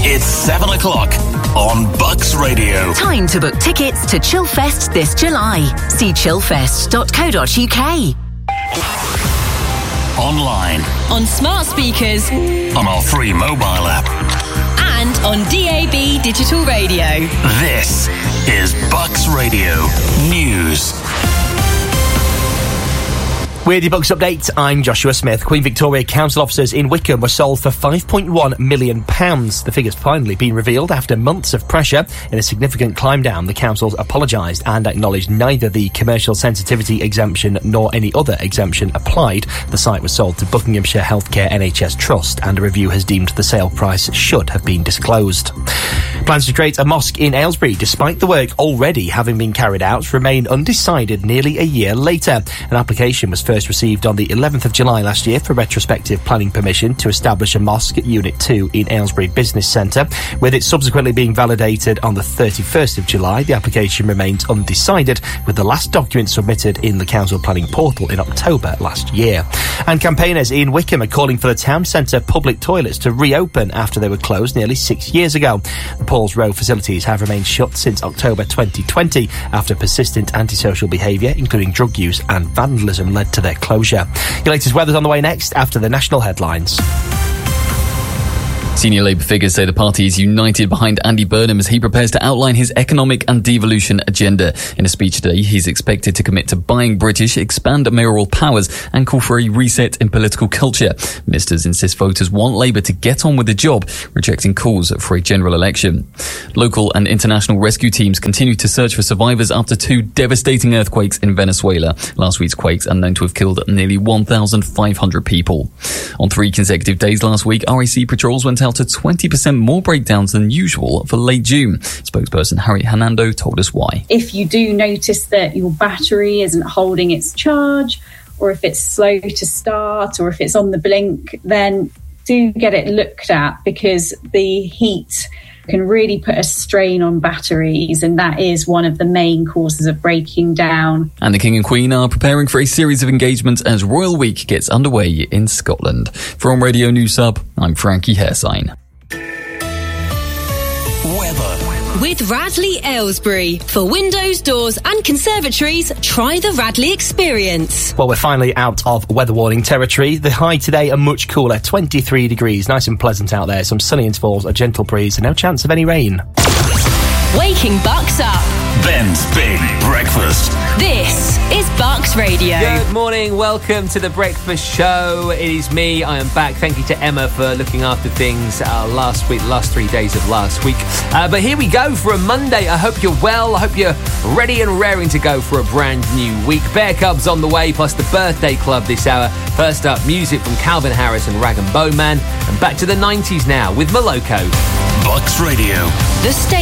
It's 7 o'clock on Bucks Radio. Time to book tickets to Chillfest this July. See chillfest.co.uk. Online. On smart speakers. On our free mobile app. And on DAB digital radio. This is Bucks Radio News. With your Bucks update, I'm Joshua Smith. Queen Victoria Council offices in Wickham were sold for £5.1 million. The figure's finally been revealed after months of pressure. In a significant climb down, the councils apologised and acknowledged neither the commercial sensitivity exemption nor any other exemption applied. The site was sold to Buckinghamshire Healthcare NHS Trust, and a review has deemed the sale price should have been disclosed. Plans to create a mosque in Aylesbury, despite the work already having been carried out, remain undecided nearly a year later. An application was first received on the 11th of July last year for retrospective planning permission to establish a mosque at Unit 2 in Aylesbury Business Centre. With it subsequently being validated on the 31st of July, the application remains undecided, with the last document submitted in the council planning portal in October last year. And campaigners in Wickham are calling for the town centre public toilets to reopen after they were closed nearly 6 years ago. The Paul's Row facilities have remained shut since October 2020 after persistent antisocial behaviour, including drug use and vandalism, led to their closure. Your latest weather's on the way next after the national headlines. Senior Labour figures say the party is united behind Andy Burnham as he prepares to outline his economic and devolution agenda. In a speech today, he's expected to commit to buying British, expand mayoral powers and call for a reset in political culture. Ministers insist voters want Labour to get on with the job, rejecting calls for a general election. Local and international rescue teams continue to search for survivors after two devastating earthquakes in Venezuela. Last week's quakes are known to have killed nearly 1,500 people. On 3 consecutive days last week, RAC patrols went out to 20% more breakdowns than usual for late June. Spokesperson Harriet Hernando told us why. If you do notice that your battery isn't holding its charge, or if it's slow to start, or if it's on the blink, then do get it looked at, because the heat can really put a strain on batteries, and that is one of the main causes of breaking down. And the King and Queen are preparing for a series of engagements as Royal Week gets underway in Scotland. For On Radio News Hub, I'm Frankie Hairsign. Weather. With Radley Aylesbury. For windows, doors and conservatories, try the Radley experience. Well, we're finally out of weather warning territory. The high today are much cooler, 23 degrees. Nice and pleasant out there. Some sunny intervals, a gentle breeze and no chance of any rain. Waking Bucks up. Ben's Big Breakfast. This is Bucks Radio. Good morning, welcome to the Breakfast Show. It is me, I am back. Thank you to Emma for looking after things last 3 days of last week. But here we go for a Monday. I hope you're well. I hope you're ready and raring to go for a brand new week. Bear Cubs on the way, plus the Birthday Club this hour. First up, music from Calvin Harris and Rag & Bone Man. And back to the 90s now with Moloko. Bucks Radio. The station